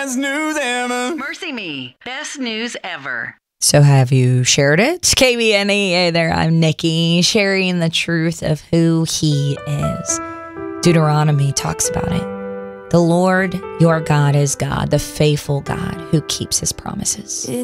best news ever. Mercy Me, best news ever. So have you shared it? KBNE, hey there, I'm Nikki, sharing the truth of who he is. Deuteronomy talks about it. The Lord, your God, is God, the faithful God who keeps his promises.